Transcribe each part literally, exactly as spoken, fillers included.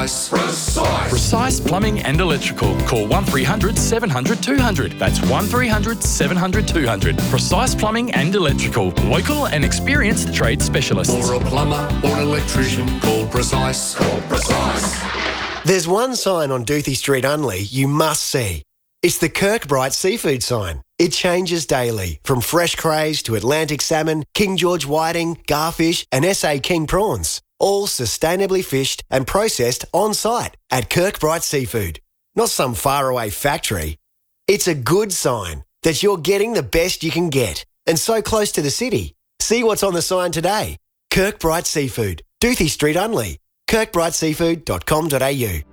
Precise. Precise Plumbing and Electrical. Call one three hundred seven hundred two hundred. That's one three hundred seven hundred two hundred. Precise Plumbing and Electrical. Local and experienced trade specialists. For a plumber or an electrician, call Precise. Call Precise. There's one sign on Doothie Street Unley you must see. It's the Kirkbright seafood sign. It changes daily, from fresh crays to Atlantic salmon, King George whiting, garfish and S A King prawns. All sustainably fished and processed on site at Kirkbright Seafood. Not some faraway factory. It's a good sign that you're getting the best you can get and so close to the city. See what's on the sign today. Kirkbright Seafood, Doothie Street Unley, kirkbright seafood dot com dot a u.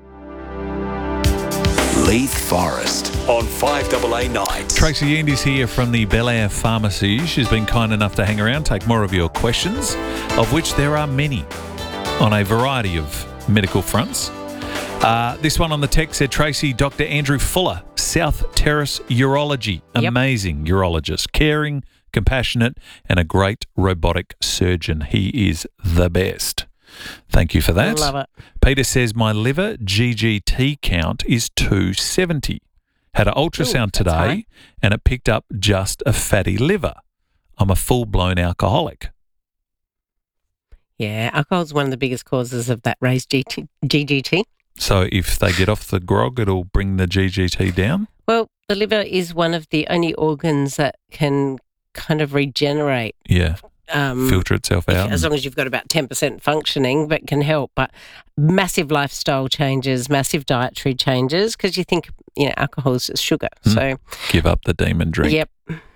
Leith Forest on five A A Night. Tracy Yandy's here from the Bel Air Pharmacy. She's been kind enough to hang around, take more of your questions, of which there are many on a variety of medical fronts. Uh, this one on the text said, Tracy, Doctor Andrew Fuller, South Terrace Urology. Yep. Amazing urologist, caring, compassionate, and a great robotic surgeon. He is the best. Thank you for that. Love it. Peter says, my liver G G T count is two seventy. Had an ultrasound Ooh, that's today high. and it picked up just a fatty liver. I'm a full-blown alcoholic. Yeah, alcohol is one of the biggest causes of that raised G G T. So if they get off the grog, it'll bring the G G T down? Well, the liver is one of the only organs that can kind of regenerate. Yeah, Um, filter itself out. as long as you've got about ten percent functioning, but can help. But massive lifestyle changes, massive dietary changes, because you think, you know, alcohol is just sugar. Mm. So, Give up the demon drink. yep.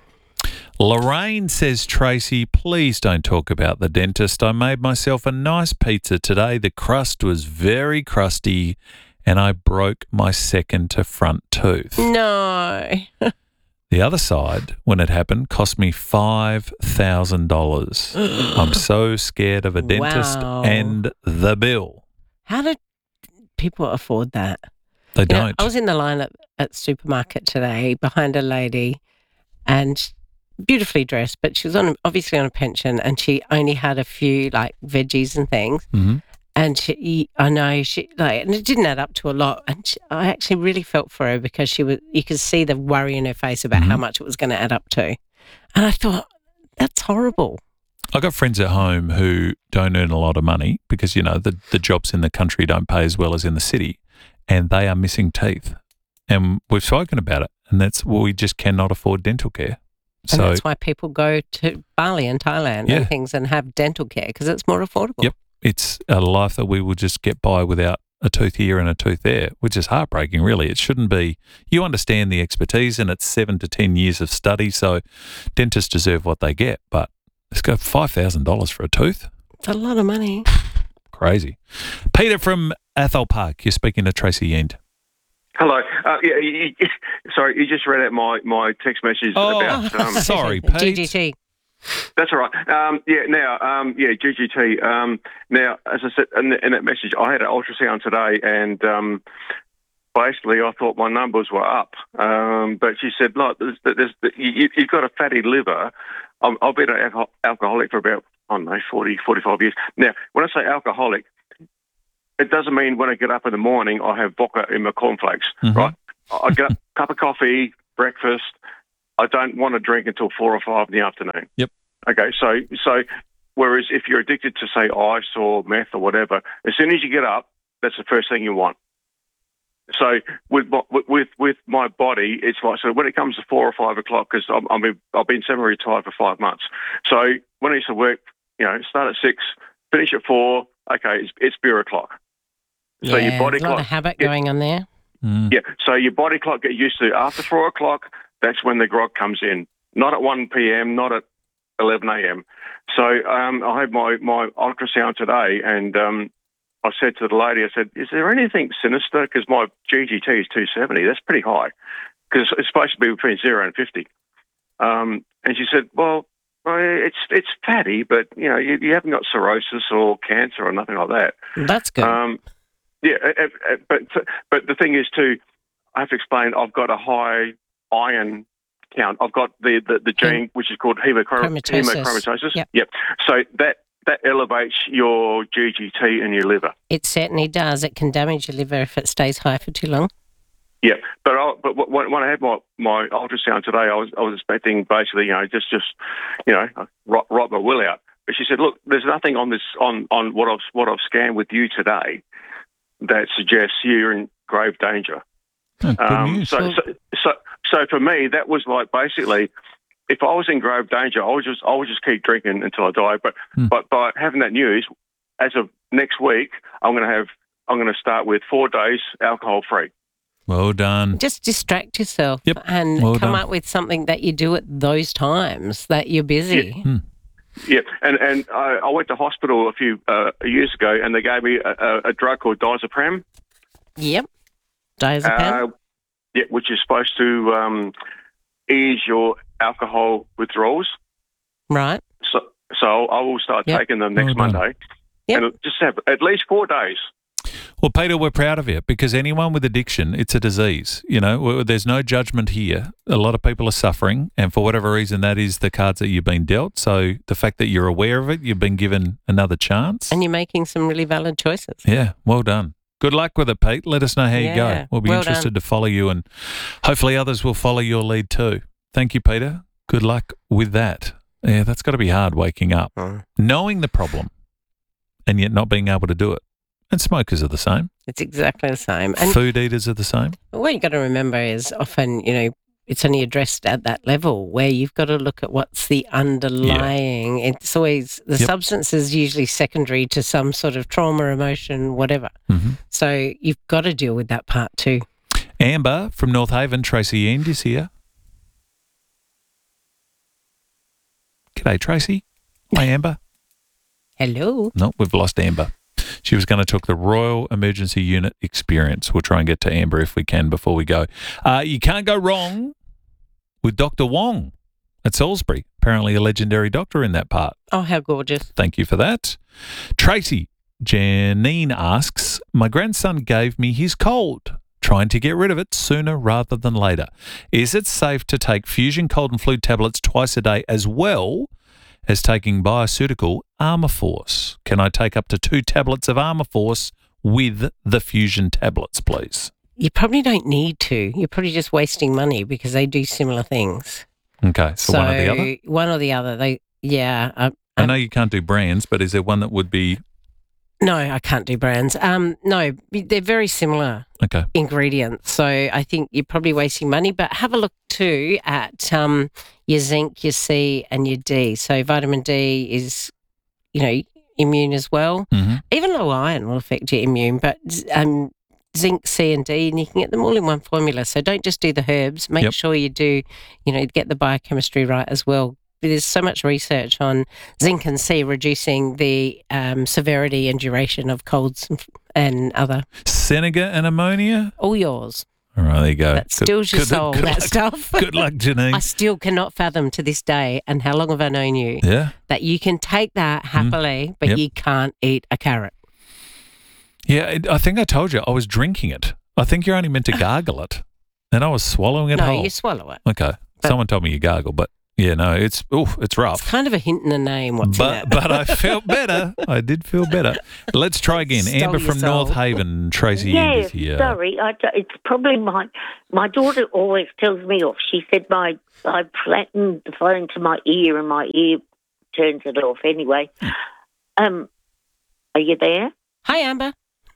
Lorraine says, Tracy, please don't talk about the dentist. I made myself a nice pizza today. The crust was very crusty and I broke my second to front tooth. No. The other side, when it happened, cost me five thousand dollars. I'm so scared of a dentist Wow. and the bill. How do people afford that? They You know, don't. I was in the line at, at supermarket today behind a lady and beautifully dressed, but she was on obviously on a pension and she only had a few like veggies and things. hmm And she, I know she like, and it didn't add up to a lot. And she, I actually really felt for her because she was, you could see the worry in her face about Mhm. how much it was going to add up to. And I thought, that's horrible. I got friends at home who don't earn a lot of money because, you know, the, the jobs in the country don't pay as well as in the city and they are missing teeth. And we've spoken about it and that's, well, we just cannot afford dental care. And So, that's why people go to Bali and Thailand Yeah. and things and have dental care because it's more affordable. Yep. it's a life that we will just get by without a tooth here and a tooth there, which is heartbreaking, really. It shouldn't be. You understand the expertise and it's seven to ten years of study, so dentists deserve what they get, but it's got five thousand dollars for a tooth. It's a lot of money. Crazy. Peter from Athol Park, you're speaking to Tracy Yend. Hello. Uh, yeah, you, you, sorry, you just read out my, my text message Oh, about... Um, sorry, Pete. G G T. that's all right. Um, yeah, now, um, yeah, G G T. Um, now, as I said in, the, in that message, I had an ultrasound today and um, basically I thought my numbers were up. Um, but she said, look, there's, there's, you, you've got a fatty liver. I'm, I've been an alcohol, alcoholic for about, I don't know, forty, forty-five years. Now, when I say alcoholic, it doesn't mean when I get up in the morning I have vodka in my cornflakes, Mhm. right? I get a cup of coffee, breakfast. I don't want to drink until four or five in the afternoon. Yep. Okay, so so whereas if you're addicted to, say, ice or meth or whatever, as soon as you get up, that's the first thing you want. So with my, with with my body, it's like, so when it comes to four or five o'clock, because I'm, I'm I've been semi-retired for five months. So when I used to work, you know, start at six, finish at four. Okay, it's, it's beer o'clock. So yeah, your body there's a lot clock, of habit yeah. going on there. Mm. yeah. So your body clock get used to after four o'clock. That's when the grog comes in. Not at one p.m. Not at eleven a.m. So um, I had my my ultrasound today, and um, I said to the lady, I said, "Is there anything sinister? Because my G G T is two seventy. That's pretty high. Because it's supposed to be between zero and fifty." Um, and she said, "Well, well, it's it's fatty, but you know, you, you haven't got cirrhosis or cancer or nothing like that." That's good. Um, yeah, uh, uh, but but the thing is too, I have to explain. I've got a high iron count. I've got the the, the gene which is called hemochromatosis. Chromatosis. hemochromatosis. Yep. Yep. So that that elevates your G G T in your liver. It certainly does. It can damage your liver if it stays high for too long. Yeah, but I, but when, when I had my, my ultrasound today, I was I was expecting basically, you know, just just you know, write, write my will out. But she said, look, there's nothing on this on, on what I've what I've scanned with you today that suggests you're in grave danger. Oh, good um, news. so, so so so for me, that was like basically, if I was in grave danger, I would just I would just keep drinking until I die. But Hmm. but by having that news, as of next week, I'm going to have I'm going to start with four days alcohol free. Well done. Just distract yourself Yep. and Well come done. up with something that you do at those times that you're busy. Hmm. Yeah, and and I, I went to hospital a few uh, years ago, and they gave me a, a, a drug called diazepam, Yep. Diazepam. uh, yeah, which is supposed to um, ease your alcohol withdrawals. right. So so I will start Yep. taking them next Well done. Monday, Yep. and just have at least four days. Well, Peter, we're proud of you because anyone with addiction, it's a disease. You know, w- there's no judgment here. A lot of people are suffering, and for whatever reason, that is the cards that you've been dealt. So the fact that you're aware of it, you've been given another chance. And you're making some really valid choices. Yeah, well done. Good luck with it, Pete. Let us know how you go. Yeah, We'll be well interested done. to follow you, and hopefully others will follow your lead too. Thank you, Peter. Good luck with that. Yeah, that's got to be hard waking up, Mm. knowing the problem, and yet not being able to do it. And smokers are the same. It's exactly the same. And Food eaters are the same. what you got to remember is often, you know, it's only addressed at that level where you've got to look at what's the underlying. It's always, the Yep. substance is usually secondary to some sort of trauma, emotion, whatever. hmm So you've got to deal with that part too. Amber from North Haven, Tracy End is here. G'day, Tracy. Hi, Amber. Hello. No, we've lost Amber. She was going to talk the Royal Emergency Unit experience. We'll try and get to Amber if we can before we go. Uh, you can't go wrong with Doctor Wong at Salisbury. Apparently a legendary doctor in that part. Oh, how gorgeous. Thank you for that. Tracy, Janine asks, my grandson gave me his cold, trying to get rid of it sooner rather than later. Is it safe to take Fusion cold and flu tablets twice a day as well as taking Bioceutical Armour Force? Can I take up to two tablets of Armour Force with the Fusion tablets, please? You probably don't need to. You're probably just wasting money because they do similar things. Okay, so, one or the other? One or the other. They, yeah. I, I know you can't do brands, but is there one that would be... No, I can't do brands. Um, no, they're very similar Okay. ingredients. So I think you're probably wasting money. But have a look too at um, your zinc, your C, and your D. So vitamin D is, you know, immune as well. hmm Even low iron will affect your immune, but um, zinc, C, and D, and you can get them all in one formula. So don't just do the herbs. Make Yep. sure you do, you know, get the biochemistry right as well. There's so much research on zinc and C reducing the um, severity and duration of colds and- and other. Seneca and ammonia? All yours. All right, there you go. That stills your soul, that luck. stuff. Good luck, Janine. I still cannot fathom to this day, and how long have I known you, Yeah. that you can take that happily, but Yep. you can't eat a carrot. Yeah, it, I think I told you I was drinking it. I think you're only meant to gargle it, and I was swallowing it No, whole. you swallow it. Okay, But- someone told me you gargle, but yeah, no, it's oof, it's It's rough. kind of a hint in the name. What's in But it? but I felt better. I did feel better. Let's try again. Stole Amber your from North soul. Haven, Tracy End Yes, is here. sorry. I, d- it's probably my my daughter always tells me off. She said my I flattened the phone to my ear and my ear turns it off anyway. Um, are you there? Hi, Amber.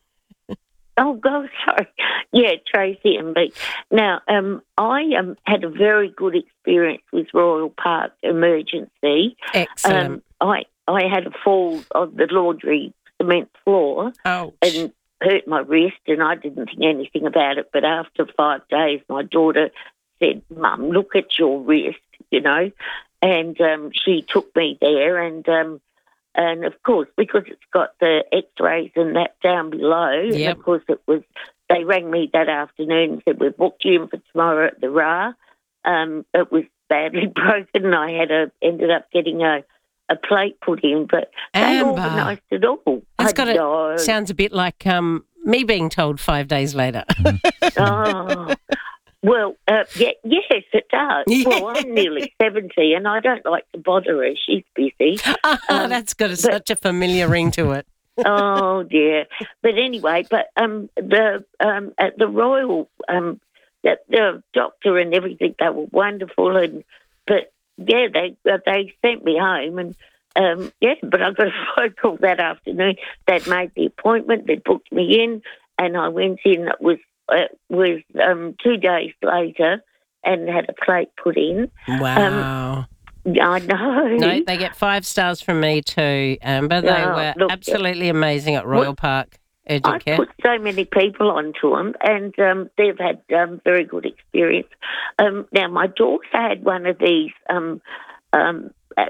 Oh, God, sorry. Yeah, Tracy and me. Now, um, I um, had a very good experience with Royal Park Emergency. Excellent. Um, I I had a fall on the laundry cement floor Ouch. and hurt my wrist, and I didn't think anything about it. But after five days, my daughter said, "Mum, look at your wrist," you know, and um, she took me there, and um, and of course, because it's got the X-rays and that down below, and Yep. of course it was. They rang me that afternoon and said, "We've booked you in for tomorrow at the R A." Um, it was badly broken, and I had a ended up getting a. a plate put in, but they Amber. organised it all. That's I got know. it. Sounds a bit like um, me being told five days later. Oh, Well, uh, yeah, yes, it does. Yeah. Well, I'm nearly seventy, and I don't like to bother her. She's busy. Oh, Um, that's got a, but- such a familiar ring to it. Oh dear. But anyway, but um, the um, at the Royal, um, the, the doctor and everything, they were wonderful, and but yeah, they uh, they sent me home, and um, yeah, but I got a phone call that afternoon. They'd made the appointment, they booked me in, and I went in. It was uh, was um, two days later, and had a plate put in. Wow. I know. No, they get five stars from me too, Amber. They Oh, were look, absolutely amazing at Royal Well, Park Urgent I Care. put so many people onto them, and um, they've had um, very good experience. Um, now, my daughter had one of these. Um, um, uh,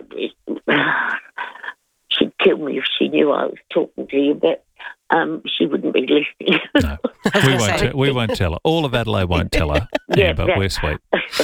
she'd kill me if she knew I was talking to you, but um, she wouldn't be listening. No, we won't. Te- we won't tell her. All of Adelaide won't tell her. Yeah, Yeah, but that- we're sweet.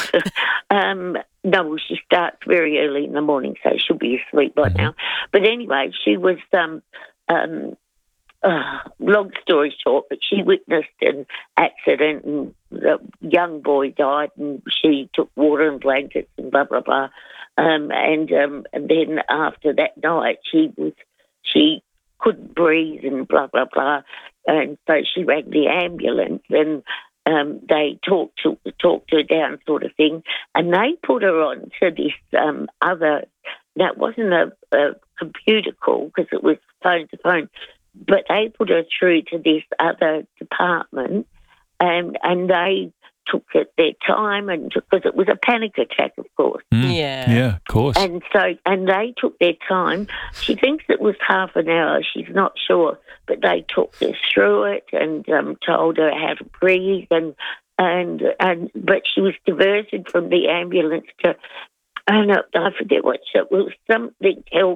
um, no, well, she starts very early in the morning, so she'll be asleep by Mhm. now. But anyway, she was, um, um, uh, long story short, but she witnessed an accident and the young boy died, and she took water and blankets and blah, blah, blah. Um, and, um, and then after that night, she was, she couldn't breathe and blah, blah, blah. And so she rang the ambulance, and um, they talked to talked her down, sort of thing, and they put her on to this um, other. That wasn't a, a computer call because it was phone to phone, but they put her through to this other department, and and they took it their time, and because it was a panic attack, of course. Mm. Yeah. Yeah, of course. And so, and they took their time. She thinks it was half an hour. She's not sure, but they took her through it and um, told her how to breathe. And and and but she was diverted from the ambulance to, I don't know, I forget what she, it was, something else.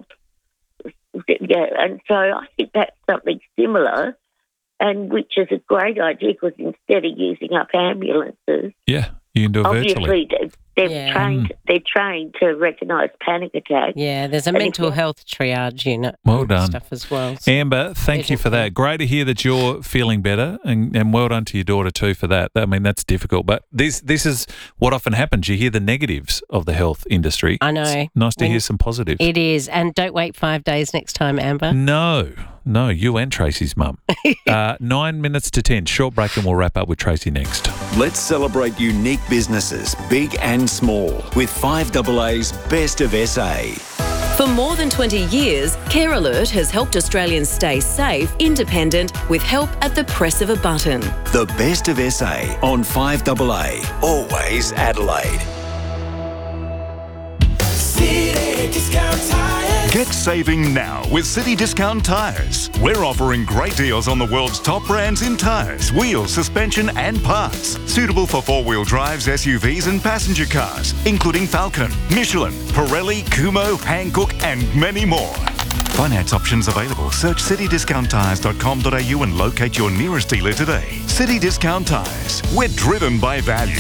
Yeah, and so I think that's something similar. And which is a great idea because instead of using up ambulances, yeah, you can do it virtually. obviously they- they're Yeah. trained. They're trained to recognise panic attacks. Yeah, there's a And if mental you- health triage unit. Well and done. Stuff as well. So- Amber, thank you for that. Great to hear that you're feeling better, and, and well done to your daughter too for that. I mean, that's difficult, but this this is what often happens. You hear the negatives of the health industry. I know. It's nice to And hear some positives. It is. And don't wait five days next time, Amber. No, no, you and Tracy's mum. uh, nine minutes to ten. Short break and we'll wrap up with Tracy next. Let's celebrate unique businesses, big and small, with five A A's Best of S A. For more than twenty years, Care Alert has helped Australians stay safe, independent, with help at the press of a button. The Best of S A on five A A. Always Adelaide. Get saving now with City Discount Tyres. We're offering great deals on the world's top brands in tyres, wheels, suspension and parts. Suitable for four-wheel drives, S U Vs and passenger cars, including Falcon, Michelin, Pirelli, Kumho, Hankook and many more. Finance options available. Search city discount tyres dot com dot a u and locate your nearest dealer today. City Discount Tyres. We're driven by value.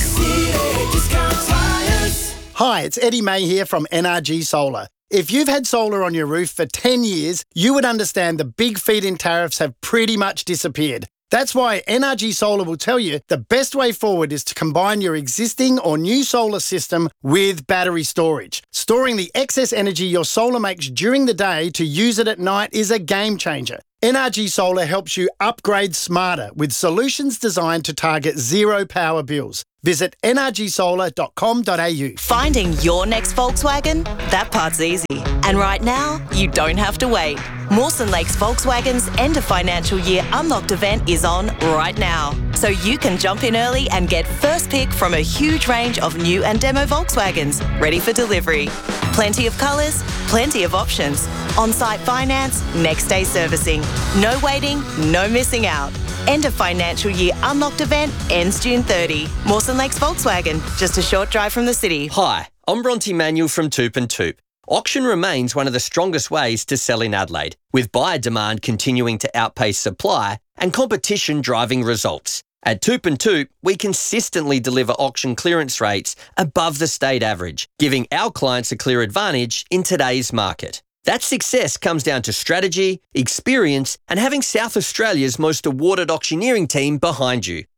Hi, it's Eddie May here from N R G Solar. If you've had solar on your roof for ten years, you would understand the big feed-in tariffs have pretty much disappeared. That's why N R G Solar will tell you the best way forward is to combine your existing or new solar system with battery storage. Storing the excess energy your solar makes during the day to use it at night is a game changer. N R G Solar helps you upgrade smarter with solutions designed to target zero power bills. Visit n r g solar dot com dot a u. Finding your next Volkswagen? That part's easy. And right now, you don't have to wait. Mawson Lakes Volkswagen's end of financial year unlocked event is on right now. So you can jump in early and get first pick from a huge range of new and demo Volkswagens ready for delivery. Plenty of colours, plenty of options. On-site finance, next day servicing. No waiting, no missing out. End of financial year unlocked event ends June thirtieth. Mawson Lakes Volkswagen, just a short drive from the city. Hi, I'm Bronte Manuel from Toop and Toop. Auction remains one of the strongest ways to sell in Adelaide, with buyer demand continuing to outpace supply and competition driving results. At Toop and Toop, we consistently deliver auction clearance rates above the state average, giving our clients a clear advantage in today's market. That success comes down to strategy, experience, and having South Australia's most awarded auctioneering team behind you.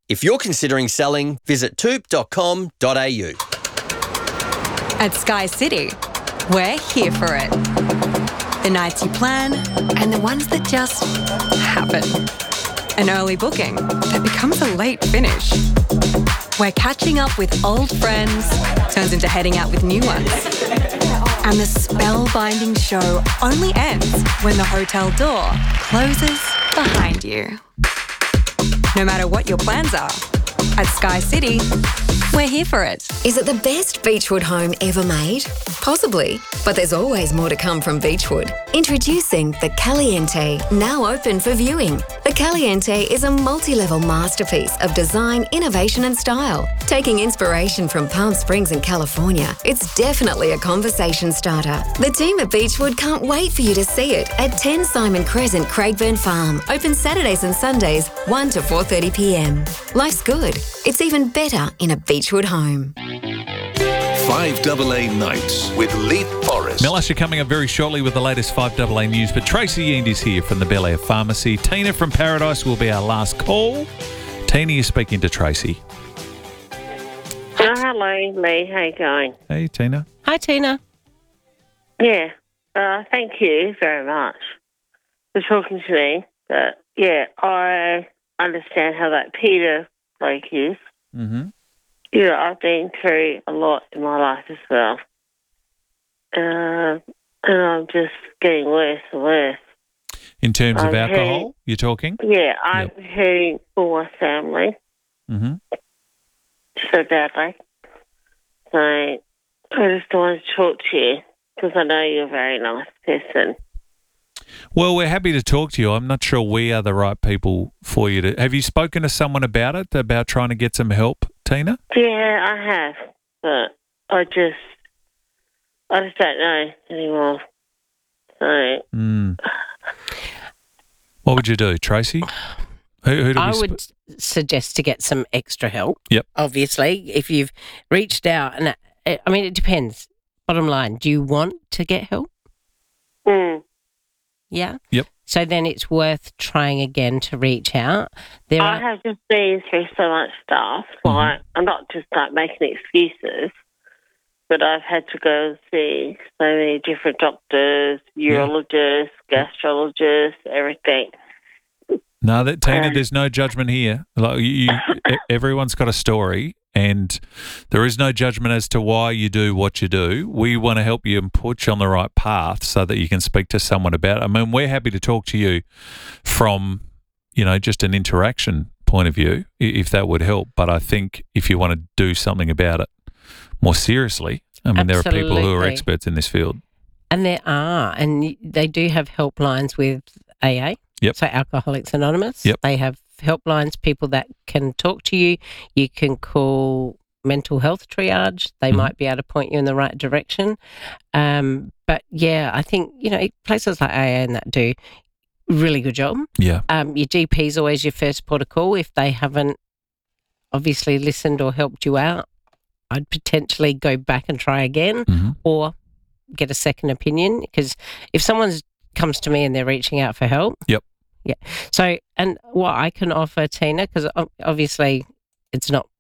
If you're considering selling, visit toop dot com dot a u. At Sky City, we're here for it. The nights you plan and the ones that just happen. An early booking that becomes a late finish. Where catching up with old friends turns into heading out with new ones. And the spellbinding show only ends when the hotel door closes behind you. No matter what your plans are, at Sky City, we're here for it. Is it the best Beechwood home ever made? Possibly, but there's always more to come from Beechwood. Introducing the Caliente, now open for viewing. The Caliente is a multi-level masterpiece of design, innovation and style. Taking inspiration from Palm Springs in California, it's definitely a conversation starter. The team at Beechwood can't wait for you to see it at ten Simon Crescent, Craigburn Farm. Open Saturdays and Sundays, one to four thirty p m. Life's good. It's even better in a Beechwood home. five A A Nights with Leith Forrest. Melasha coming up very shortly with the latest five A A news, but Tracy Eend is here from the Bel Air Pharmacy. Tina from Paradise will be our last call. Tina is speaking to Tracy. Oh, hello, Lee. How you going? Hey, Tina. Hi, Tina. Yeah, uh, thank you very much for talking to me. But, yeah, I understand how that Peter bloke is. Mm-hmm. You know, I've been through a lot in my life as well. Uh, and I'm just getting worse and worse. In terms of I'm alcohol, hurting- you're talking? Yeah, I'm hurting for my family Mm-hmm. so badly. So I just wanted to talk to you because I know you're a very nice person. Well, we're happy to talk to you. I'm not sure we are the right people for you to... Have you spoken to someone about it, about trying to get some help, Tina? Yeah, I have, but I just, I just don't know anymore. So, Mm. What would you do, Tracy? Who, who do we I sp- would suggest to get some extra help. Yep. Obviously, if you've reached out, and uh, I mean, it depends. Bottom line, do you want to get help? Mm. Yeah. Yep. So then it's worth trying again to reach out. There I are, have just been through so much stuff. Like, I'm not just like making excuses, but I've had to go and see so many different doctors, urologists, gastrologists, everything. No, that Tina, Um, there's no judgment here. Like you, you, e- everyone's got a story, and there is no judgment as to why you do what you do. We want to help you and put you on the right path so that you can speak to someone about it. I mean, we're happy to talk to you from, you know, just an interaction point of view, i- if that would help. But I think if you want to do something about it more seriously, I mean, there are people who are Absolutely. experts in this field. and there are, and y- they do have helplines with A A. Yep. So Alcoholics Anonymous. Yep. They have helplines, people that can talk to you. You can call mental health triage. They Mm-hmm. might be able to point you in the right direction. Um, but yeah, I think, you know, places like A A and that do a really good job. Yeah. Um, your G P is always your first port of call. If they haven't obviously listened or helped you out, I'd potentially go back and try again Mm-hmm. or get a second opinion. Because if someone's comes to me and they're reaching out for help. Yep. Yeah. So, and what I can offer, Tina, because obviously it's not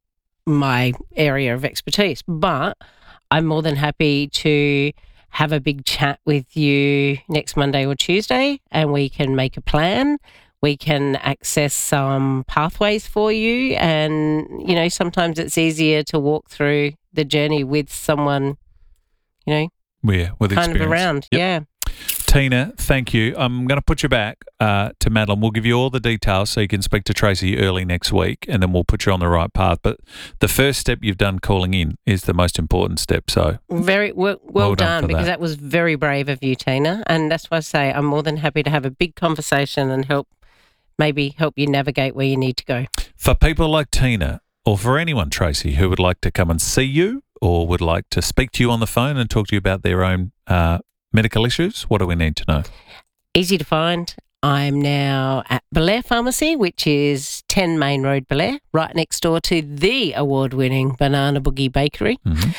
my area of expertise, but I'm more than happy to have a big chat with you next Monday or Tuesday, and we can make a plan. We can access some pathways for you, and, you know, sometimes it's easier to walk through the journey with someone, you know, Yeah, with kind experience. of around. Yep. Yeah. Tina, thank you. I'm going to put you back uh, to Madeline. We'll give you all the details so you can speak to Tracy early next week, and then we'll put you on the right path. But the first step you've done, calling in, is the most important step. So Very well, well, Well done done, for because that. that was very brave of you, Tina. And that's why I say I'm more than happy to have a big conversation and help, maybe help you navigate where you need to go. for people like Tina, or for anyone, Tracy, who would like to come and see you or would like to speak to you on the phone and talk to you about their own uh, medical issues, what do we need to know? Easy to find. I'm now at Belair Pharmacy, which is ten Main Road, Belair, right next door to the award-winning Banana Boogie Bakery. Mm-hmm.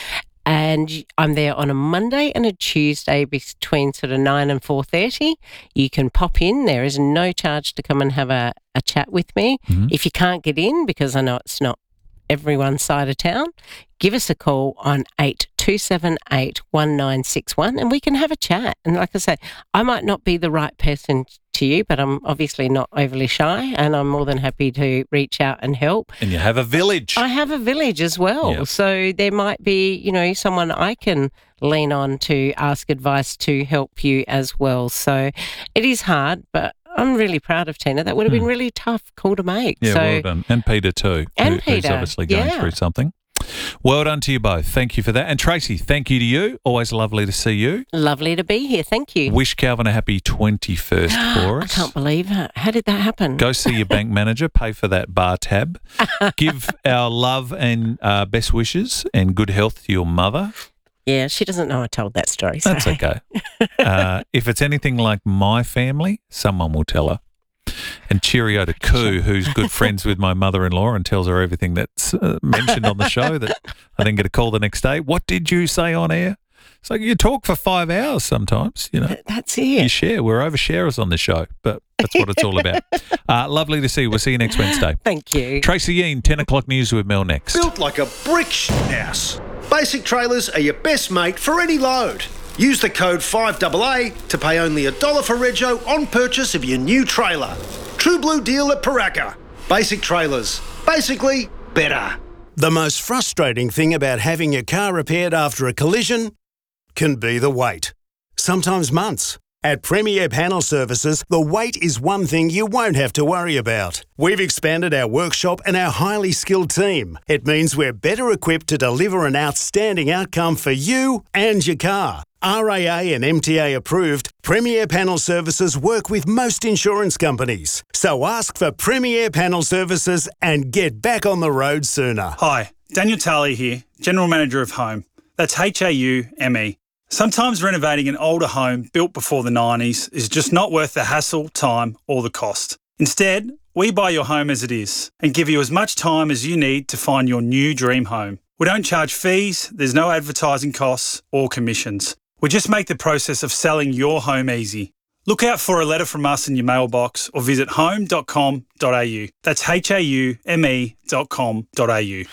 And I'm there on a Monday and a Tuesday between sort of nine and four thirty. You can pop in. There is no charge to come and have a, a chat with me. Mm-hmm. If you can't get in, because I know it's not everyone's side of town, give us a call on eight two seven eight, one nine six one and we can have a chat. And like I say, I might not be the right person to you, but I'm obviously not overly shy and I'm more than happy to reach out and help. And you have a village. I have a village as well. Yep. So there might be, you know, someone I can lean on to ask advice to help you as well. So it is hard, but I'm really proud of Tina. That would have been really tough call to make. Yeah, so, well done. And Peter too. And who, Peter, who's obviously going yeah. through something. Well done to you both. Thank you for that. And Tracy, thank you to you. Always lovely to see you. Lovely to be here. Thank you. Wish Calvin a happy twenty-first for us. I can't believe it. How did that happen? Go see your bank manager, pay for that bar tab. Give our love and uh, best wishes and good health to your mother. Yeah, she doesn't know I told that story. So. That's okay. uh, if it's anything like my family, someone will tell her. And cheerio to Koo, who's good friends with my mother-in-law and tells her everything that's uh, mentioned on the show that I then get a call the next day. What did you say on air? It's like you talk for five hours sometimes, you know. That's it. You share. We're oversharers on the show, but that's what it's all about. Uh, lovely to see you. We'll see you next Wednesday. Thank you. Tracy Yean, ten o'clock news with Mel next. Built like a brick house. Basic Trailers are your best mate for any load. Use the code five A A to pay only a dollar for rego on purchase of your new trailer. True Blue deal at Paraka. Basic Trailers. Basically, better. The most frustrating thing about having your car repaired after a collision can be the wait. Sometimes months. At Premier Panel Services, the wait is one thing you won't have to worry about. We've expanded our workshop and our highly skilled team. It means we're better equipped to deliver an outstanding outcome for you and your car. R A A and M T A approved, Premier Panel Services work with most insurance companies. So ask for Premier Panel Services and get back on the road sooner. Hi, Daniel Talley here, General Manager of Home. That's H A U M E. Sometimes renovating an older home built before the nineties is just not worth the hassle, time or the cost. Instead, we buy your home as it is and give you as much time as you need to find your new dream home. We don't charge fees, there's no advertising costs or commissions. We just make the process of selling your home easy. Look out for a letter from us in your mailbox or visit home dot com dot a u. That's H A U M E dot com dot a u.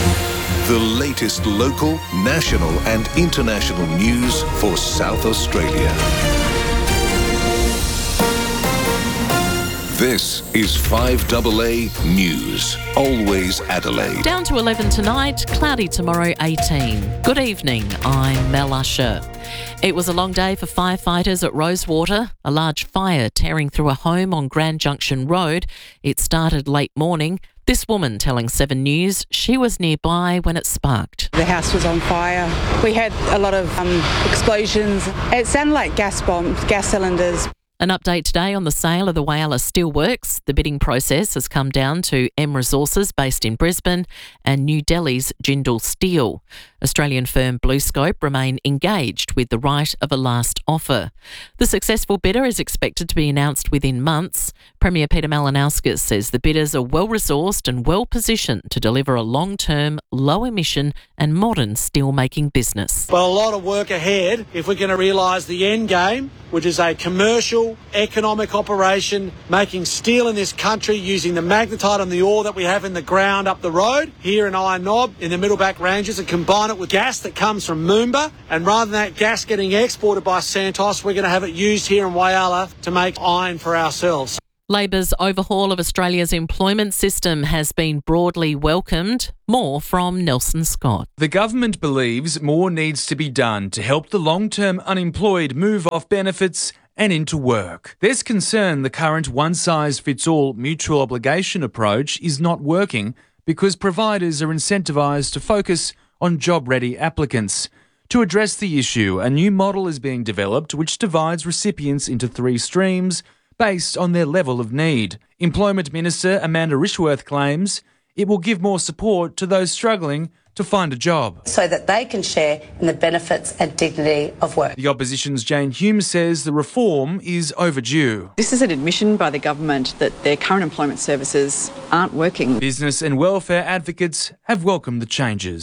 The latest local, national and international news for South Australia. This is five A A News. Always Adelaide. Down to eleven tonight, cloudy tomorrow eighteen. Good evening, I'm Mel Usher. It was a long day for firefighters at Rosewater. A large fire tearing through a home on Grand Junction Road. It started late morning. This woman telling Seven News she was nearby when it sparked. The house was on fire. We had a lot of um, explosions. It sounded like gas bombs, gas cylinders. An update today on the sale of the Whyalla Steelworks. The bidding process has come down to M Resources based in Brisbane and New Delhi's Jindal Steel. Australian firm BlueScope remain engaged with the right of a last offer. The successful bidder is expected to be announced within months. Premier Peter Malinauskas says the bidders are well-resourced and well-positioned to deliver a long-term, low-emission and modern steel-making business. Well, a lot of work ahead if we're going to realise the end game, which is a commercial, economic operation making steel in this country using the magnetite and the ore that we have in the ground up the road here in Iron Knob in the Middleback Ranges and combine it with gas that comes from Moomba. And rather than that gas getting exported by Santos, we're going to have it used here in Whyalla to make iron for ourselves. Labor's overhaul of Australia's employment system has been broadly welcomed. More from Nelson Scott. The government believes more needs to be done to help the long-term unemployed move off benefits and into work. There's concern the current one-size-fits-all mutual obligation approach is not working because providers are incentivised to focus on job-ready applicants. To address the issue, a new model is being developed which divides recipients into three streams based on their level of need. Employment Minister Amanda Rishworth claims it will give more support to those struggling to find a job, so that they can share in the benefits and dignity of work. The opposition's Jane Hume says the reform is overdue. This is an admission by the government that their current employment services aren't working. Business and welfare advocates have welcomed the changes.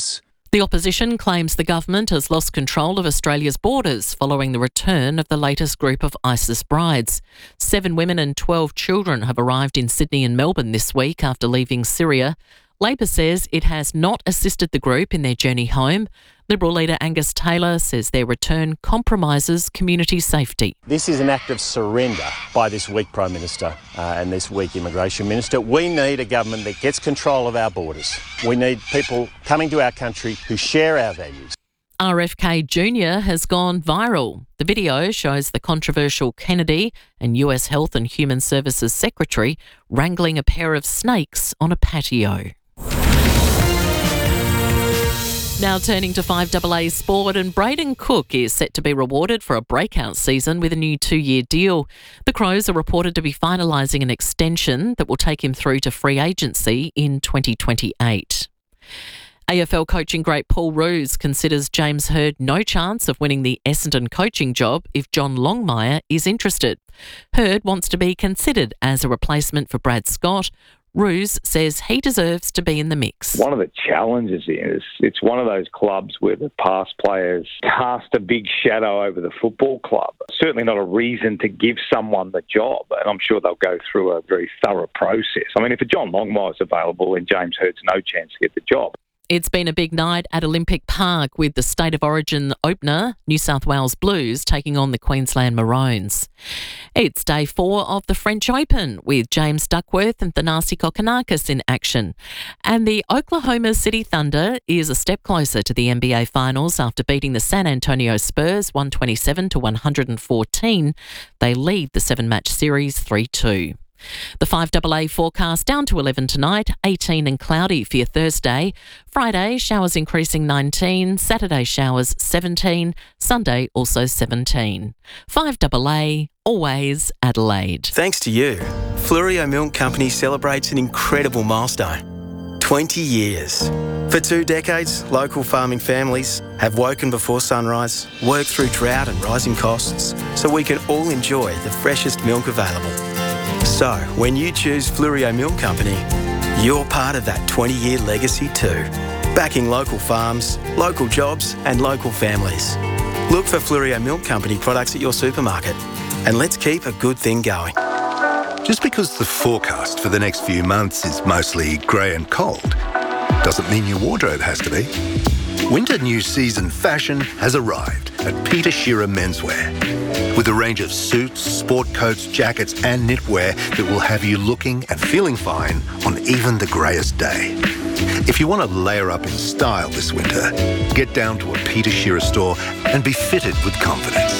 The opposition claims the government has lost control of Australia's borders following the return of the latest group of ISIS brides. Seven women and twelve children have arrived in Sydney and Melbourne this week after leaving Syria. Labor says it has not assisted the group in their journey home. Liberal leader Angus Taylor says their return compromises community safety. This is an act of surrender by this weak Prime Minister uh, and this weak Immigration Minister. We need a government that gets control of our borders. We need people coming to our country who share our values. R F K Junior has gone viral. The video shows the controversial Kennedy and U S Health and Human Services Secretary wrangling a pair of snakes on a patio. Now turning to five A A sport, and Braden Cook is set to be rewarded for a breakout season with a new two-year deal. The Crows are reported to be finalising an extension that will take him through to free agency in twenty twenty-eight. A F L coaching great Paul Roos considers James Hird no chance of winning the Essendon coaching job if John Longmire is interested. Hird wants to be considered as a replacement for Brad Scott. Roos says he deserves to be in the mix. One of the challenges is it's one of those clubs where the past players cast a big shadow over the football club. Certainly not a reason to give someone the job, and I'm sure they'll go through a very thorough process. I mean, if a John Longmire's available, then James Hird's no chance to get the job. It's been a big night at Olympic Park with the State of Origin opener, New South Wales Blues, taking on the Queensland Maroons. It's day four of the French Open with James Duckworth and Thanasi Kokkinakis in action. And the Oklahoma City Thunder is a step closer to the N B A Finals after beating the San Antonio Spurs one twenty-seven to one fourteen. They lead the seven-match series three two. The five A A forecast down to eleven tonight, eighteen and cloudy for your Thursday. Friday, showers increasing nineteen, Saturday showers seventeen, Sunday also seventeen. five A A, always Adelaide. Thanks to you, Flurio Milk Company celebrates an incredible milestone. twenty years. For two decades, local farming families have woken before sunrise, worked through drought and rising costs, so we can all enjoy the freshest milk available. So, when you choose Flurio Milk Company, you're part of that twenty-year legacy too. Backing local farms, local jobs and local families. Look for Flurio Milk Company products at your supermarket and let's keep a good thing going. Just because the forecast for the next few months is mostly grey and cold, doesn't mean your wardrobe has to be. Winter new season fashion has arrived at Peter Shearer Menswear. With a range of suits, sport coats, jackets and knitwear that will have you looking and feeling fine on even the greyest day. If you want to layer up in style this winter, get down to a Peter Shearer store and be fitted with confidence.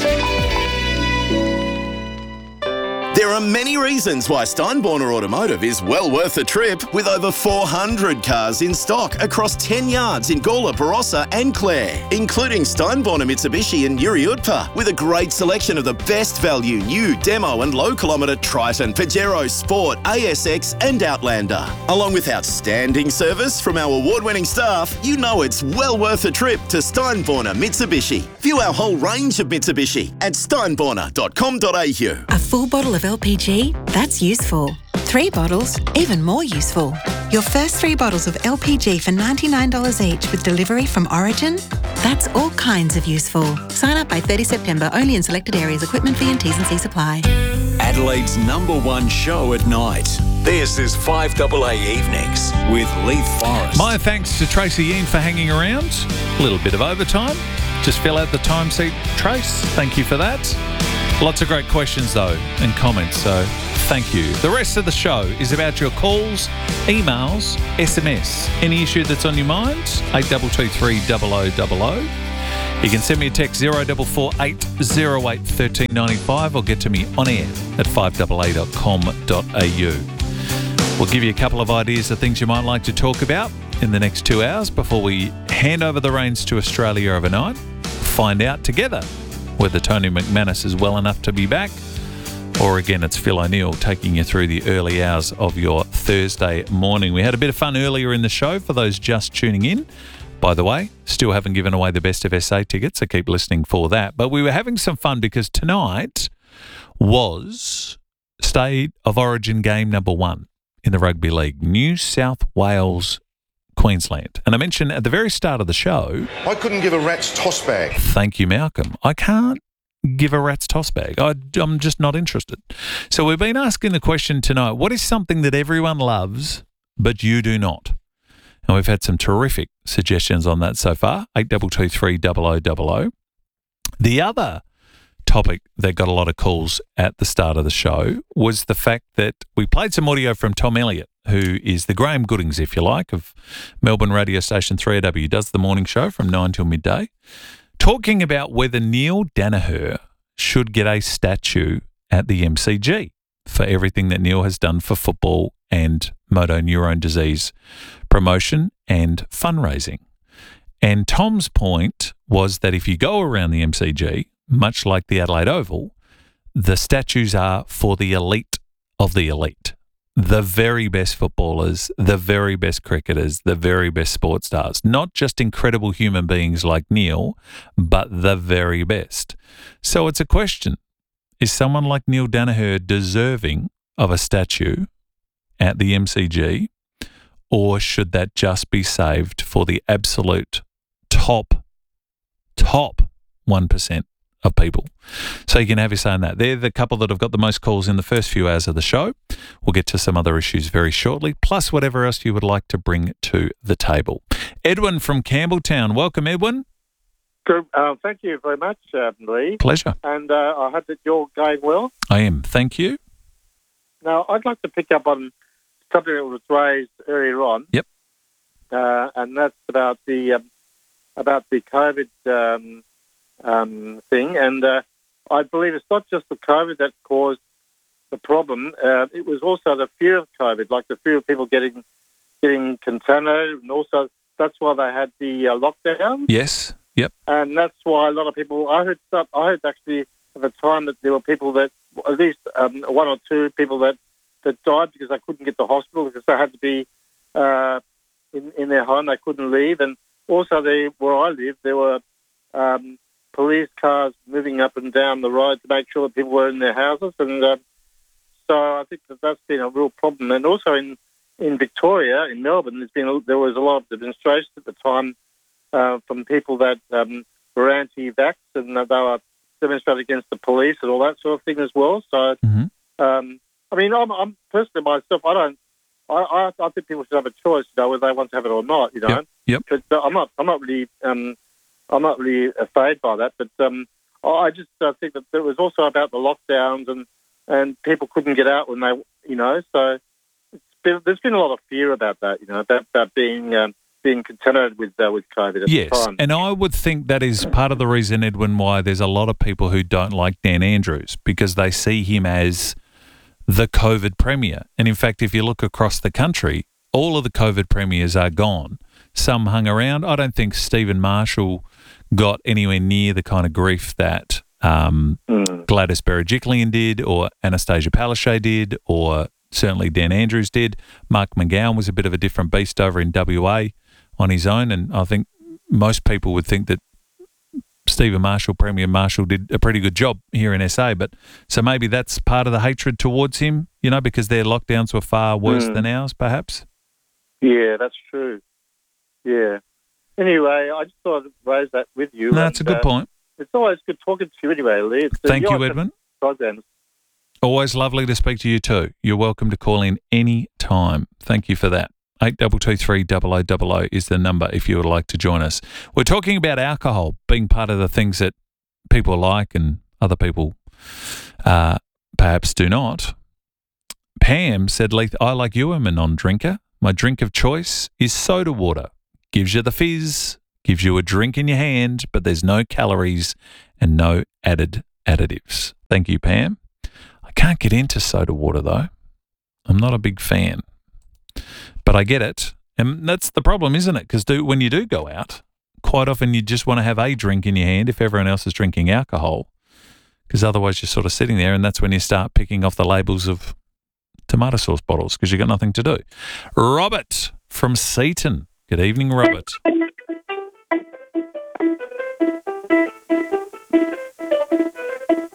There are many reasons why Steinborner Automotive is well worth a trip, with over four hundred cars in stock across ten yards in Gawler, Barossa and Clare, including Steinborner Mitsubishi and Yuri Utpa, with a great selection of the best value new demo and low kilometre Triton, Pajero Sport, A S X and Outlander. Along with outstanding service from our award-winning staff, you know it's well worth a trip to Steinborner Mitsubishi. View our whole range of Mitsubishi at steinborner dot com dot a u. A full bottle of L P G? That's useful. Three bottles? Even more useful. Your first three bottles of L P G for ninety-nine dollars each with delivery from Origin? That's all kinds of useful. Sign up by thirty September, only in selected areas. Equipment fee and T's and C's apply. Adelaide's number one show at night. This is five A A Evenings with Leith Forrest. My thanks to Tracy Ian for hanging around. A little bit of overtime. Just fill out the time sheet, Trace. Thank you for that. Lots of great questions, though, and comments, so thank you. The rest of the show is about your calls, emails, S M S. Any issue that's on your mind, eight two two three zero zero zero zero. You can send me a text zero four four eight zero eight one three nine five or get to me on air at five A A dot com dot a u. We'll give you a couple of ideas of things you might like to talk about in the next two hours before we hand over the reins to Australia overnight. Find out together whether Tony McManus is well enough to be back, or again, it's Phil O'Neill taking you through the early hours of your Thursday morning. We had a bit of fun earlier in the show for those just tuning in. By the way, still haven't given away the Best of S A tickets, so keep listening for that. But we were having some fun because tonight was State of Origin game number one in the Rugby League. New South Wales Queensland. And I mentioned at the very start of the show... I couldn't give a rat's toss bag. Thank you, Malcolm. I can't give a rat's toss bag. I, I'm just not interested. So we've been asking the question tonight, what is something that everyone loves but you do not? And we've had some terrific suggestions on that so far, eight two two three double oh double oh. The other topic that got a lot of calls at the start of the show was the fact that we played some audio from Tom Elliott, who is the Graham Goodings, if you like, of Melbourne radio station three A W, does the morning show from nine till midday, talking about whether Neil Daniher should get a statue at the M C G for everything that Neil has done for football and motor neurone disease promotion and fundraising. And Tom's point was that if you go around the M C G, much like the Adelaide Oval, the statues are for the elite of the elite. The very best footballers, the very best cricketers, the very best sports stars. Not just incredible human beings like Neil, but the very best. So it's a question. Is someone like Neil Daniher deserving of a statue at the M C G, or should that just be saved for the absolute top, top one percent of people? So you can have your say on that. They're the couple that have got the most calls in the first few hours of the show. We'll get to some other issues very shortly, plus whatever else you would like to bring to the table. Edwin from Campbelltown. Welcome, Edwin. Good. Uh, thank you very much, uh, Lee. Pleasure. And uh, I hope that you're going well. I am. Thank you. Now, I'd like to pick up on something that was raised earlier on. Yep. Uh, and that's about the um, about the COVID um, um, thing. And uh, I believe it's not just the COVID that caused the problem. Uh, it was also the fear of COVID, like the fear of people getting getting contaminated, and also that's why they had the uh, lockdown. Yes. Yep. And that's why a lot of people. I heard. Some, I heard actually at the time that there were people that at least um, one or two people that, that died because they couldn't get to hospital because they had to be uh, in in their home. They couldn't leave, and also they where I live there were um, police cars moving up and down the road to make sure that people were in their houses, and uh, so I think that that's been a real problem. And also in in Victoria, in Melbourne, there's been a, there was a lot of demonstrations at the time. Uh, from people that um, were anti-vax and uh, they were demonstrating against the police and all that sort of thing as well. So, mm-hmm. um, I mean, I'm, I'm personally myself, I don't, I, I, I think people should have a choice, you know, whether they want to have it or not, you know. Yep. Yep. But uh, I'm not, I'm not really, um, I'm not really afraid by that. But um, I just uh, think that it was also about the lockdowns and, and people couldn't get out when they, you know. So it's been, there's been a lot of fear about that, you know, about, about being. Um, being contaminated with uh, with COVID at yes, the time. And I would think that is part of the reason, Edwin, why there's a lot of people who don't like Dan Andrews, because they see him as the COVID premier. And in fact, if you look across the country, all of the COVID premiers are gone. Some hung around. I don't think Stephen Marshall got anywhere near the kind of grief that um, mm. Gladys Berejiklian did, or Anastasia Palaszczuk did, or certainly Dan Andrews did. Mark McGowan was a bit of a different beast over in W A on his own, and I think most people would think that Stephen Marshall, Premier Marshall, did a pretty good job here in S A. But so maybe that's part of the hatred towards him, you know, because their lockdowns were far worse mm. than ours, perhaps. Yeah, that's true. Yeah. Anyway, I just thought I'd raise that with you. No, that's a good uh, point. It's always good talking to you anyway, Lee. It's, Thank you, Edwin. Programs. Always lovely to speak to you too. You're welcome to call in any time. Thank you for that. eight two two three double oh double oh is the number if you would like to join us. We're talking about alcohol being part of the things that people like and other people uh, perhaps do not. Pam said, Leith, I like you, I'm a non-drinker. My drink of choice is soda water. Gives you the fizz, gives you a drink in your hand, but there's no calories and no added additives. Thank you, Pam. I can't get into soda water, though. I'm not a big fan. But I get it. And that's the problem, isn't it? Because do, when you do go out, quite often you just want to have a drink in your hand if everyone else is drinking alcohol, because otherwise you're sort of sitting there, and that's when you start picking off the labels of tomato sauce bottles because you've got nothing to do. Robert from Seaton. Good evening, Robert.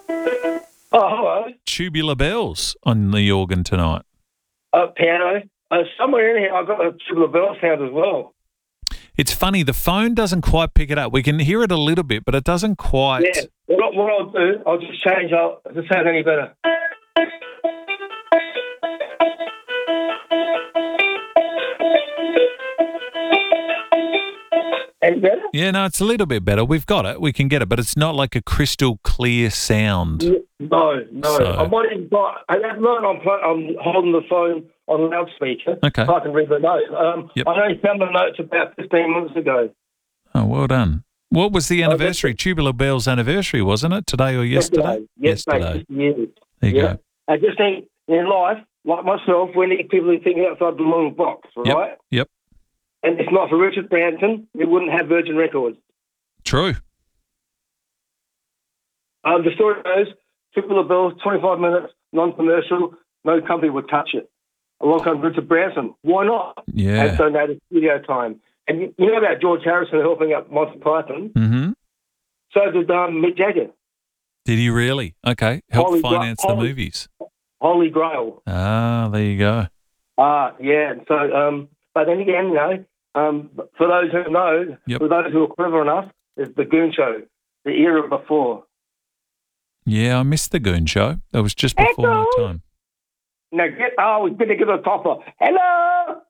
Oh, hello. Tubular bells on the organ tonight. Uh, piano. Uh, somewhere in here, I got a Tubular Bell sound as well. It's funny, the phone doesn't quite pick it up. We can hear it a little bit, but it doesn't quite. Yeah. What, what I'll do, I'll just change out to sound any better. Any better? Yeah, no, it's a little bit better. We've got it. We can get it, but it's not like a crystal clear sound. No, no. So- I might even got, at that moment I'm, pl- I'm holding the phone on loudspeaker. Okay. So I can read the notes. Um, Yep. I only found the notes about fifteen minutes ago. Oh, well done. What was the anniversary? Tubular Bell's anniversary, wasn't it? Today or yesterday? Yesterday. Yesterday. There you Yeah. go. I just think in life, like myself, we need people who think outside the long box, Yep. right? Yep. And if not for Richard Branson, we wouldn't have Virgin Records. True. Um, the story goes, Tubular Bells, twenty-five minutes, non-commercial, no company would touch it. Along comes Richard Branson. Why not? Yeah. And donated studio time. And you, you know about George Harrison helping out Monty Python? Mm-hmm. So did um, Mick Jagger. Did he really? Okay. Help Holy Gra- finance the Holy- movies. Holy Grail. Ah, there you go. Ah, yeah. So, um, but then again, you know, um, for those who know, Yep. for those who are clever enough, it's the Goon Show, the era before. Yeah, I missed the Goon Show. That was just before my time. Now get, oh, we better get a topper. Hello!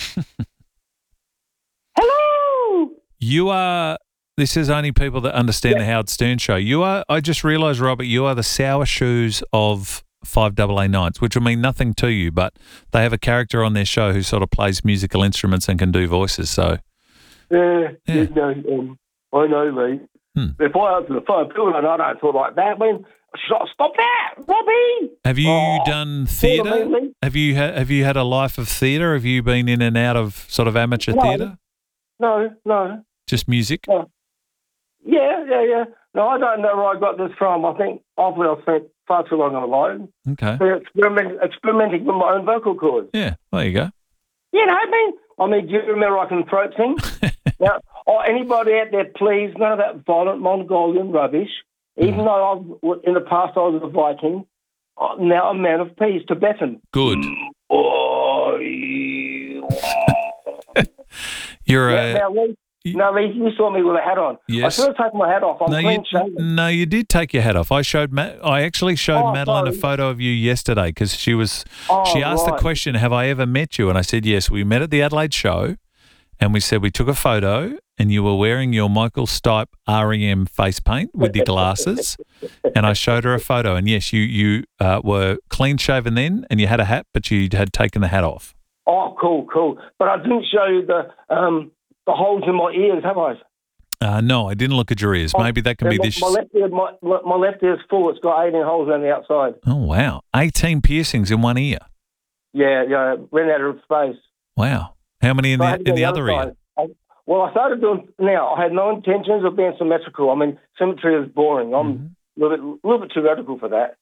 Hello! You are, this is only people that understand the Howard Stern Show. You are, I just realised, Robert, you are the sour shoes of five A A Nights, which will mean nothing to you, but they have a character on their show who sort of plays musical instruments and can do voices, so. Yeah, you know, um, I know, mate. Hmm. If I answer the phone, people don't know I don't talk like that. I mean, stop, stop that, Robbie! Have you Oh, done sort of theatre? mainly. Have you ha- have you had a life of theatre? Have you been in and out of sort of amateur No. theatre? No, no. Just music? No. Yeah, yeah, yeah. No, I don't know where I got this from. I think obviously I spent far too long on the line. Okay. Experiment, experimenting with my own vocal cords. Yeah, there you go. You know what I mean? I mean, do you remember I can throat sing? Now, oh, anybody out there, please, none of that violent Mongolian rubbish. Even though I've, in the past I was a Viking, uh, now I'm a man of peace, Tibetan. Good. Oh, You're yeah, a... now, Lee, now, Lee, you saw me with a hat on. Yes. I should have taken my hat off. I'm No clean you, shaven. no, you did take your hat off. I showed. Ma- I actually showed Oh, Madeline sorry. a photo of you yesterday because she was. Oh, she asked the right. question, "Have I ever met you?" And I said, "Yes." We met at the Adelaide show, and we said we took a photo, and you were wearing your Michael Stipe R E M face paint with your glasses, and I showed her a photo, and yes, you you uh, were clean shaven then, and you had a hat, but you had taken the hat off. Oh, cool, cool. But I didn't show you the um, the holes in my ears, have I? Uh, no, I didn't look at your ears. Maybe that can Yeah, be my, this. My left ear, my, my left ear's full. It's got eighteen holes around the outside. Oh wow, eighteen piercings in one ear. Yeah, yeah, ran out of space. Wow, how many in So I the had to in do the other ear? side. I, well, I started doing now. I had no intentions of being symmetrical. I mean, symmetry is boring. I'm Mm-hmm. a little bit, little bit too radical for that.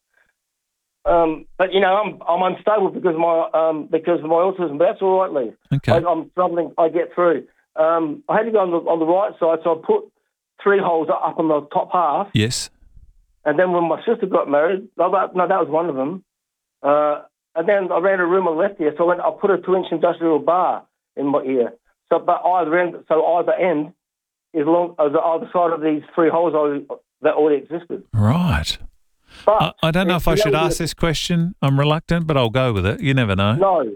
Um, but you know, I'm I'm unstable because of my um because of my autism. But that's all right, Lee. Okay. I, I'm struggling. I get through. Um, I had to go on the on the right side, so I put three holes up on the top half. Yes. And then when my sister got married, no, that, no, that was one of them. Uh, and then I ran a room on the left ear, so I, went, I put a two-inch industrial bar in my ear. So, but either end, so either end is long as either side of these three holes already, that already existed. Right. But I, I don't know if I you should know, ask this question. I'm reluctant, but I'll go with it. You never know. No.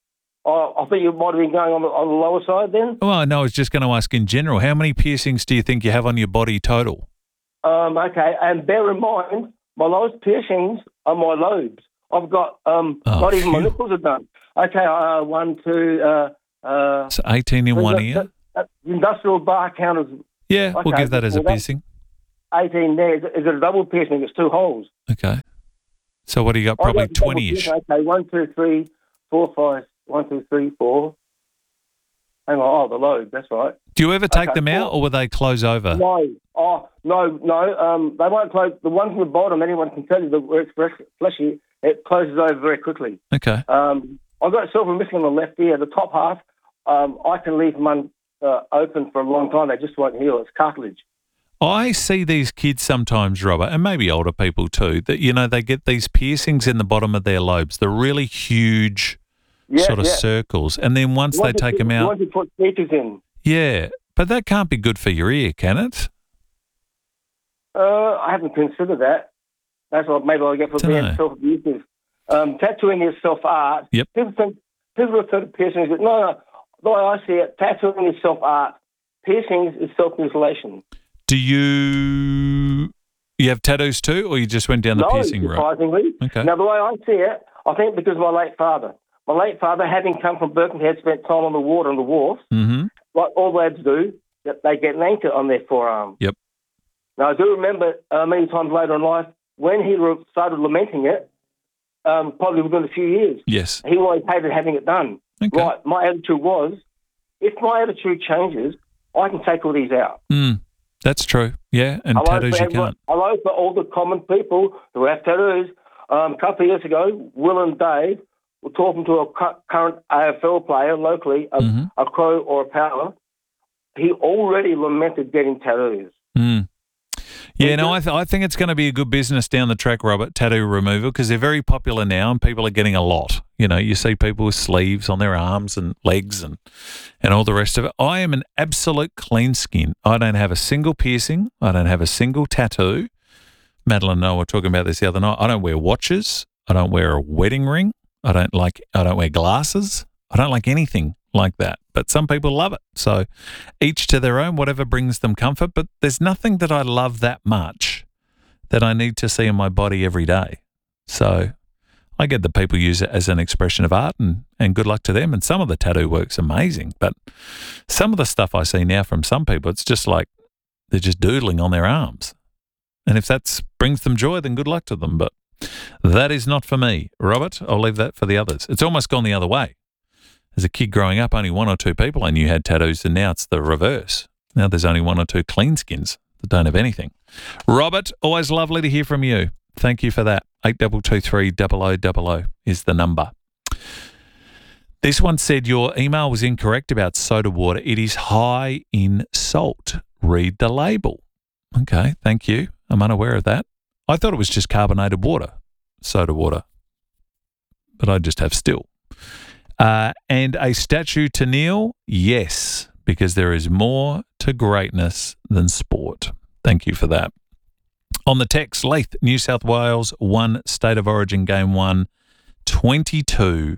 I, I think you might have been going on the, on the lower side then. Well, no, I was just going to ask in general, how many piercings do you think you have on your body total? Um, okay, and bear in mind, my lowest piercings are my lobes. I've got, um, Oh, not even my phew. nipples are done. Okay, uh, one, two, uh, uh, So eighteen in the- one the- ear? the industrial bar count is Yeah, we'll okay, give that as a well, that's piercing. eighteen there. Is it, is it a double piercing? It's two holes. Okay. So what do you got? I Probably got double twenty-ish. piercing. Okay, one, two, three, four, five. One, two, three, four. Hang on. Oh, the lobe. That's right. Do you ever take Okay, them out four. or will they close over? No. Oh, no, no. Um, they won't close. The ones on the bottom, anyone can tell you that where it's fresh, fleshy, it closes over very quickly. Okay. Um, I've got silver missing on the left ear. The top half, um, I can leave them un, uh, open for a long time. They just won't heal. It's cartilage. I see these kids sometimes, Robert, and maybe older people too, that, you know, they get these piercings in the bottom of their lobes, the really huge Yeah, sort of yeah. circles. And then once You they want to take put- them You out, want to put speakers in. yeah, but that can't be good for your ear, can it? Uh, I haven't considered that. That's what maybe I'll get for Dunno. being self-abusive. Um, tattooing is self-art. Yep. People think, people refer to piercings, but no, no. The way I see it, tattooing is self-art. Piercings is self-mutilation. Do you you have tattoos too, or you just went down the no, piercing route? surprisingly. Okay. Now, the way I see it, I think because of my late father. My late father, having come from Birkenhead, spent time on the water on the wharf, Mm-hmm. like all lads do, that they get an anchor on their forearm. Yep. Now, I do remember uh, many times later in life, when he re- started lamenting it, um, probably within a few years, Yes. he always hated having it done. Okay. Right, my attitude was, if my attitude changes, I can take all these out. Mm, that's true. Yeah, and Hello tattoos for you everyone- can't. Hello for all the common people who have tattoos. Um, a couple of years ago, Will and Dave were talking to a cu- current A F L player locally, a, Mm-hmm. a Crow or a Power. He already lamented getting tattoos. Mm. Yeah, no, I, th- I think it's going to be a good business down the track, Robert, tattoo removal, because they're very popular now and people are getting a lot. You know, you see people with sleeves on their arms and legs and, and all the rest of it. I am an absolute clean skin. I don't have a single piercing. I don't have a single tattoo. Madeline and I were talking about this the other night. I don't wear watches. I don't wear a wedding ring. I don't like, I don't wear glasses. I don't like anything like that. But some people love it. So each to their own, whatever brings them comfort. But there's nothing that I love that much that I need to see in my body every day. So I get that people use it as an expression of art, and, and good luck to them. And some of the tattoo work's amazing. But some of the stuff I see now from some people, it's just like they're just doodling on their arms. And if that brings them joy, then good luck to them. But that is not for me. Robert, I'll leave that for the others. It's almost gone the other way. As a kid growing up, only one or two people I knew had tattoos, and now it's the reverse. Now there's only one or two clean skins that don't have anything. Robert, always lovely to hear from you. Thank you for that. eight two two three, double oh double oh is the number. This one said your email was incorrect about soda water. It is high in salt. Read the label. Okay, thank you. I'm unaware of that. I thought it was just carbonated water, soda water, but I just have still. Uh, and a statue to Neil? Yes, because there is more to greatness than sport. Thank you for that. On the text, Leith, New South Wales won State of Origin Game one, twenty-two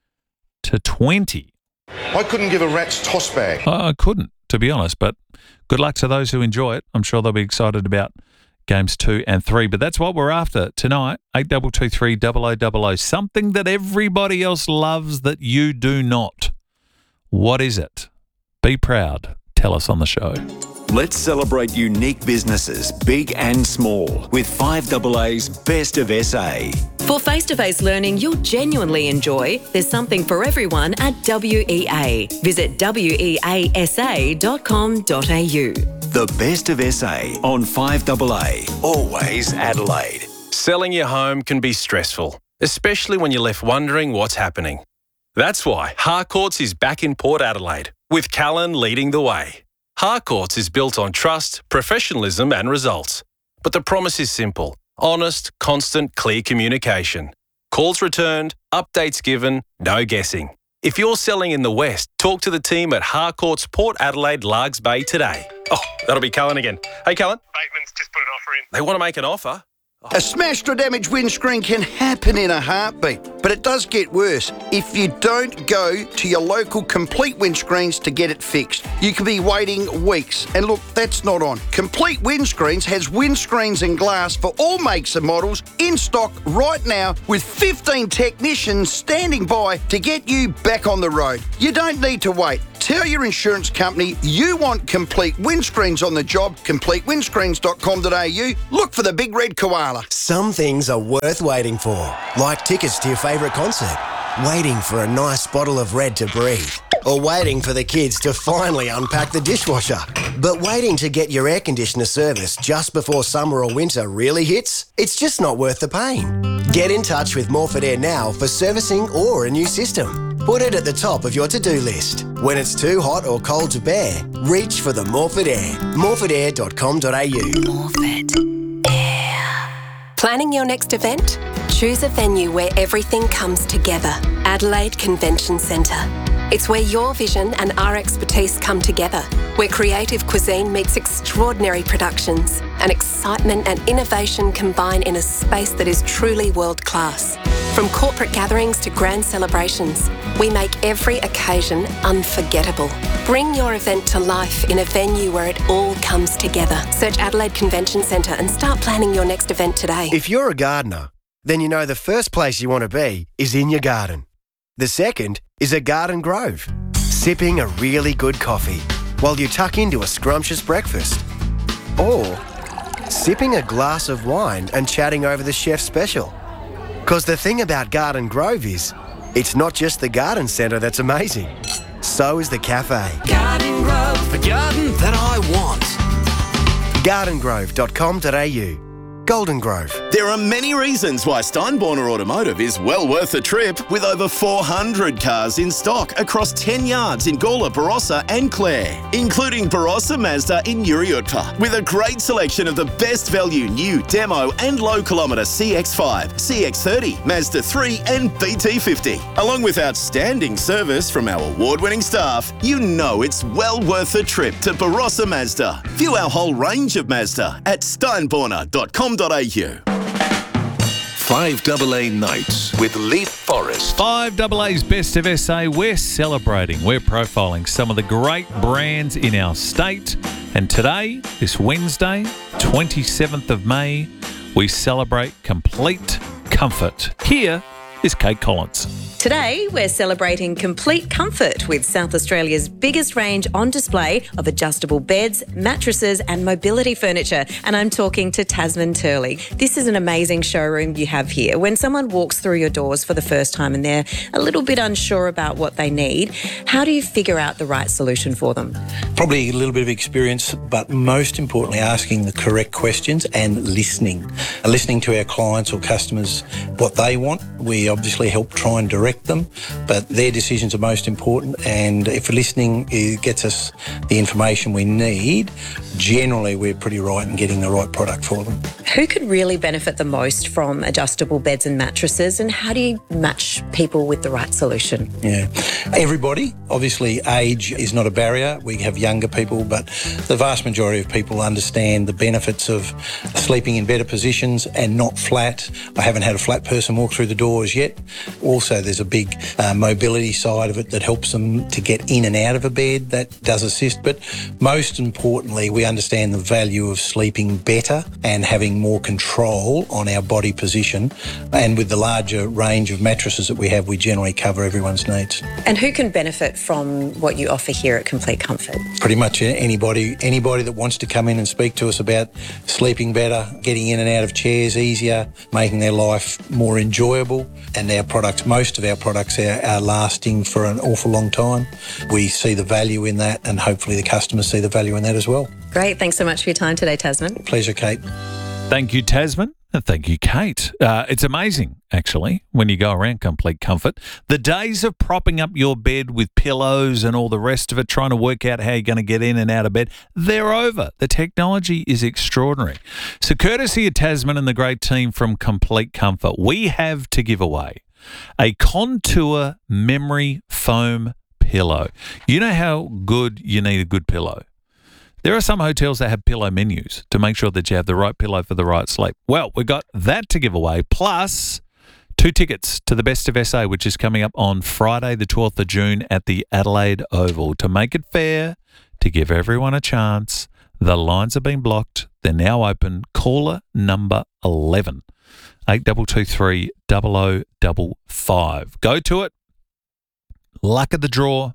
to twenty. I couldn't give a rat's toss bag. I couldn't, to be honest, but good luck to those who enjoy it. I'm sure they'll be excited about games two and three, but that's what we're after tonight. eight two two three, double oh double oh. Something that everybody else loves that you do not. What is it? Be proud. Tell us on the show. Let's celebrate unique businesses, big and small, with five A A's Best of S A. For face-to-face learning you'll genuinely enjoy, there's something for everyone at W E A. Visit W E A S A dot com dot A U. The Best of S A on five A A. Always Adelaide. Selling your home can be stressful, especially when you're left wondering what's happening. That's why Harcourts is back in Port Adelaide, with Callan leading the way. Harcourts is built on trust, professionalism and results. But the promise is simple: honest, constant, clear communication. Calls returned, updates given, no guessing. If you're selling in the West, talk to the team at Harcourts Port Adelaide Largs Bay today. Oh, that'll be Callan again. Hey, Callan. Bateman's just put an offer in. They want to make an offer. A smashed or damaged windscreen can happen in a heartbeat, but it does get worse if you don't go to your local Complete Windscreens to get it fixed. You could be waiting weeks, and look, that's not on. Complete Windscreens has windscreens and glass for all makes and models in stock right now, with fifteen technicians standing by to get you back on the road. You don't need to wait. Tell your insurance company you want Complete Windscreens on the job. complete windscreens dot com dot A U. Look for the big red koala. Some things are worth waiting for, like tickets to your favourite concert, waiting for a nice bottle of Red to breathe, or waiting for the kids to finally unpack the dishwasher. But waiting to get your air conditioner serviced just before summer or winter really hits? It's just not worth the pain. Get in touch with Morford Air now for servicing or a new system. Put it at the top of your to-do list. When it's too hot or cold to bear, reach for the Morford Air. morford air dot com dot A U. Morford Air. Planning your next event? Choose a venue where everything comes together Adelaide Convention Centre. It's where your vision and our expertise come together, where creative cuisine meets extraordinary productions and excitement and innovation combine in a space that is truly world-class. From corporate gatherings to grand celebrations, we make every occasion unforgettable. Bring your event to life in a venue where it all comes together. Search Adelaide Convention Centre and start planning your next event today. If you're a gardener, then you know the first place you want to be is in your garden. The second is a garden grove, sipping a really good coffee while you tuck into a scrumptious breakfast. Or sipping a glass of wine and chatting over the chef's special. Because the thing about Garden Grove is, it's not just the garden centre that's amazing. So is the cafe. Garden Grove, the garden that I want. garden grove dot com dot a u. Golden Grove. There are many reasons why Steinborner Automotive is well worth a trip, with over four hundred cars in stock across ten yards in Gawler, Barossa and Clare, including Barossa Mazda in Uriutpa, with a great selection of the best value new demo and low kilometre C X five, C X thirty, Mazda three and B T fifty. Along with outstanding service from our award-winning staff, you know it's well worth a trip to Barossa Mazda. View our whole range of Mazda at steinborner dot com dot a u. five A A Nights with Leaf Forest. five A A's Best of S A. We're celebrating, we're profiling some of the great brands in our state. And today, this Wednesday, twenty-seventh of May, we celebrate Complete Comfort. Here is Kate Collins. Today, we're celebrating Complete Comfort with South Australia's biggest range on display of adjustable beds, mattresses and mobility furniture. And I'm talking to Tasman Turley. This is an amazing showroom you have here. When someone walks through your doors for the first time and they're a little bit unsure about what they need, how do you figure out the right solution for them? Probably a little bit of experience, but most importantly, asking the correct questions and listening. Listening to our clients or customers, what they want. We obviously help try and direct them, but their decisions are most important, and if listening it gets us the information we need, generally we're pretty right in getting the right product for them. Who could really benefit the most from adjustable beds and mattresses, and how do you match people with the right solution? Yeah, everybody. Obviously age is not a barrier. We have younger people, but the vast majority of people understand the benefits of sleeping in better positions and not flat. I haven't had a flat person walk through the doors yet. Also, there's a big uh, mobility side of it that helps them to get in and out of a bed. That does assist, but most importantly, we understand the value of sleeping better and having more control on our body position. And with the larger range of mattresses that we have, we generally cover everyone's needs. And who can benefit from what you offer here at Complete Comfort? Pretty much anybody, anybody that wants to come in and speak to us about sleeping better, getting in and out of chairs easier, making their life more enjoyable. And our products, most of our products are, are lasting for an awful long time. We see the value in that, and hopefully the customers see the value in that as well. Great. Thanks so much for your time today, Tasman. Pleasure, Kate. Thank you, Tasman. And thank you, Kate. Uh, it's amazing, actually, when you go around Complete Comfort. The days of propping up your bed with pillows and all the rest of it, trying to work out how you're going to get in and out of bed, they're over. The technology is extraordinary. So courtesy of Tasman and the great team from Complete Comfort, we have to give away a Contour memory foam pillow. You know how good you need a good pillow? There are some hotels that have pillow menus to make sure that you have the right pillow for the right sleep. Well, we've got that to give away, plus two tickets to the Best of S A, which is coming up on Friday, the twelfth of June at the Adelaide Oval. To make it fair, to give everyone a chance, the lines have been blocked. They're now open. Caller number eleven, eight two two three, zero zero five five. Go to it. Luck of the draw.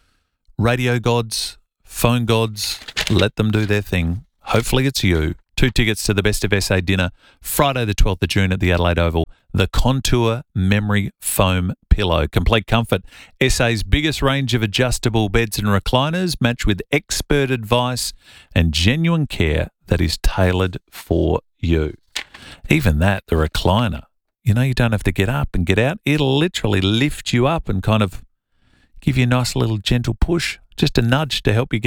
Radio gods, phone gods, let them do their thing. Hopefully it's you. Two tickets to the Best of S A dinner, Friday the twelfth of June at the Adelaide Oval. The Contour Memory Foam Pillow. Complete Comfort, S A's biggest range of adjustable beds and recliners, matched with expert advice and genuine care that is tailored for you. Even that, the recliner, you know, you don't have to get up and get out. It'll literally lift you up and kind of give you a nice little gentle push, just a nudge to help you get out.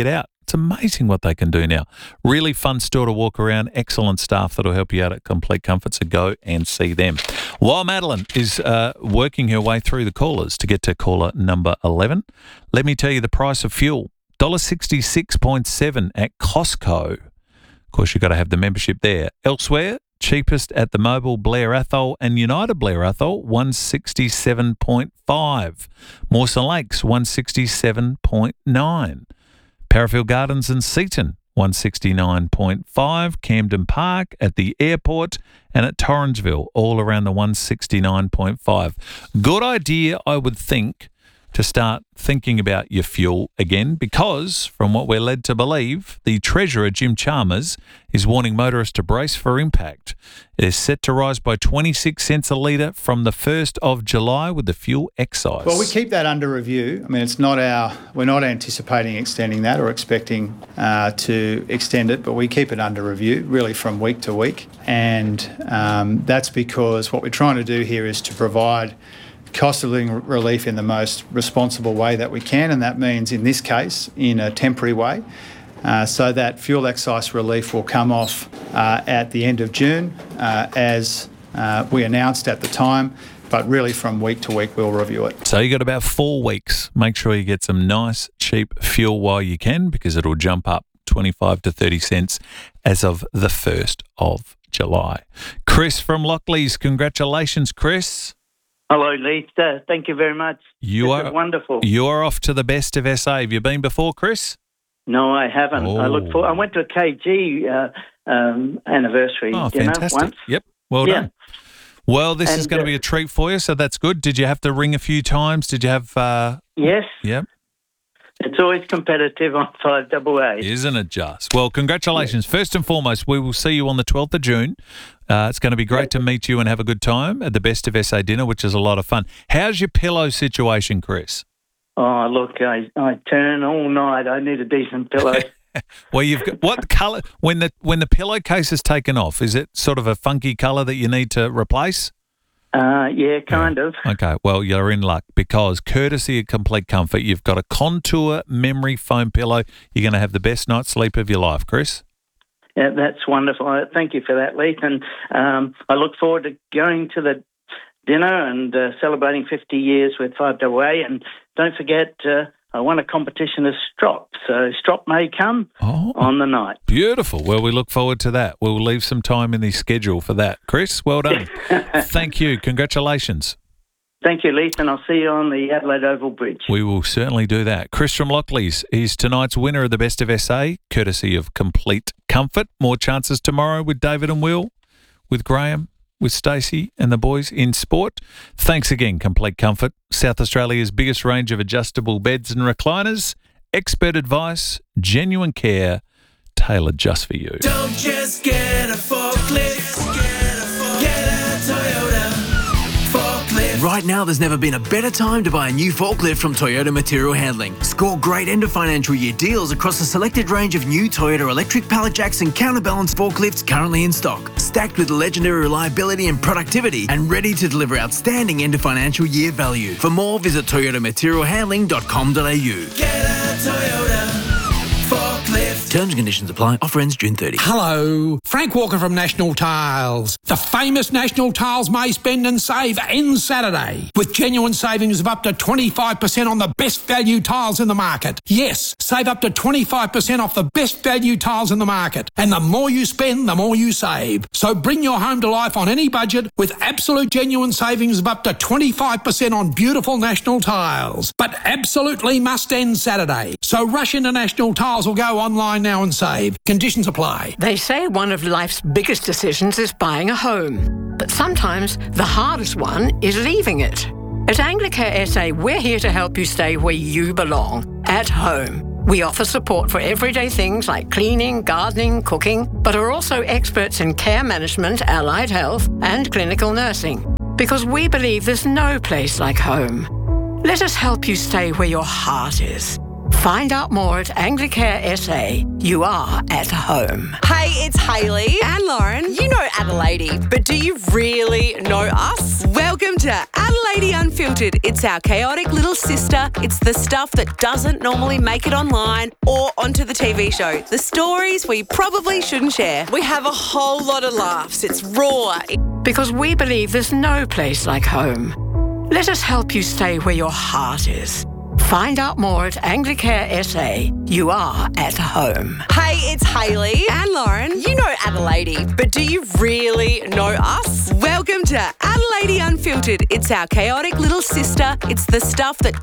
It's amazing what they can do now. Really fun store to walk around. Excellent staff that'll help you out at Complete Comfort, so go and see them. While Madeline is uh, working her way through the callers to get to caller number eleven, let me tell you the price of fuel. one dollar sixty-six point seven at Costco. Of course, you've got to have the membership there. Elsewhere, cheapest at the Mobil Blair Athol and United Blair Athol, one sixty-seven point five. Mawson Lakes, one sixty-seven point nine. Parafield Gardens and Seaton, one sixty-nine point five. Camden Park, at the airport, and at Torrensville, all around the one sixty-nine point five. Good idea, I would think, to start thinking about your fuel again, because from what we're led to believe, the Treasurer, Jim Chalmers, is warning motorists to brace for impact. It is set to rise by twenty-six cents a litre from the first of July with the fuel excise. Well, we keep that under review. I mean, it's not our, we're not anticipating extending that or expecting uh, to extend it, but we keep it under review really from week to week. And um, that's because what we're trying to do here is to provide cost of living relief in the most responsible way that we can, and that means in this case in a temporary way. Uh, so that fuel excise relief will come off uh, at the end of June uh, as uh, we announced at the time, but really from week to week we'll review it. So you got about four weeks. Make sure you get some nice cheap fuel while you can, because it'll jump up twenty-five to thirty cents as of the first of July. Chris from Lockleys, congratulations, Chris. Hello, Lee. Uh, thank you very much. You this are is wonderful. You are off to the best of S A. Have you been before, Chris? No, I haven't. Oh. I look for. I went to a K G uh, um, anniversary. Oh, you fantastic. Know, once. Yep. Well yeah. done. Well, this and, is going to uh, be a treat for you, so that's good. Did you have to ring a few times? Did you have... Uh... Yes. Yep. It's always competitive on five double A. Isn't it just? Well, congratulations. Yeah. First and foremost, we will see you on the twelfth of June. Uh, it's going to be great to meet you and have a good time at the Best of S A dinner, which is a lot of fun. How's your pillow situation, Chris? Oh, look, I, I turn all night. I need a decent pillow. Well, you've got what colour when the when the pillowcase is taken off? Is it sort of a funky colour that you need to replace? Uh, yeah, kind yeah. of. Okay, well, you're in luck because courtesy of Complete Comfort, you've got a Contour memory foam pillow. You're going to have the best night's sleep of your life, Chris. Yeah, that's wonderful. Thank you for that, Leith. And um, I look forward to going to the dinner and uh, celebrating fifty years with five double A. And don't forget, uh, I won a competition of strop, so strop may come oh, on the night. Beautiful. Well, we look forward to that. We'll leave some time in the schedule for that. Chris, well done. Thank you. Congratulations. Thank you, Leith, and I'll see you on the Adelaide Oval Bridge. We will certainly do that. Chris from Lockleys is tonight's winner of the Best of S A, courtesy of Complete Comfort. More chances tomorrow with David and Will, with Graham, with Stacey and the boys in sport. Thanks again, Complete Comfort, South Australia's biggest range of adjustable beds and recliners, expert advice, genuine care, tailored just for you. Don't just get a forklift, get a, get a Toyota forklift. Right now, there's never been a better time to buy a new forklift from Toyota Material Handling. Score great end of financial year deals across a selected range of new Toyota electric pallet jacks and counterbalance forklifts currently in stock, stacked with legendary reliability and productivity, and ready to deliver outstanding end of financial year value. For more, visit toyota material handling dot com dot a u. Get a Toyota forklift. Terms and conditions apply. Offer ends June thirtieth. Hello, Frank Walker from National Tiles. The famous National Tiles May Spend and Save ends Saturday with genuine savings of up to twenty-five percent on the best value tiles in the market. Yes, save up to twenty-five percent off the best value tiles in the market. And the more you spend, the more you save. So bring your home to life on any budget with absolute genuine savings of up to twenty-five percent on beautiful National Tiles. But absolutely must end Saturday. So rush into National Tiles or go online now and save. Conditions apply. They say one of life's biggest decisions is buying a home. But sometimes the hardest one is leaving it. At Anglicare S A, we're here to help you stay where you belong, at home. We offer support for everyday things like cleaning, gardening, cooking, but are also experts in care management, allied health, and clinical nursing. Because we believe there's no place like home. Let us help you stay where your heart is. Find out more at Anglicare S A. You are at home. Hey, it's Hayley and Lauren. You know Adelaide, but do you really know us? Welcome to Adelaide Unfiltered. Unfiltered. It's our chaotic little sister. It's the stuff that doesn't normally make it online or onto the T V show. The stories we probably shouldn't share. We have a whole lot of laughs. It's raw. Because we believe there's no place like home. Let us help you stay where your heart is. Find out more at Anglicare S A. You are at home. Hey, it's Hayley and Lauren. You know Adelaide, but do you really know us? Welcome to Adelaide Unfiltered. It's our chaotic little sister. It's the stuff that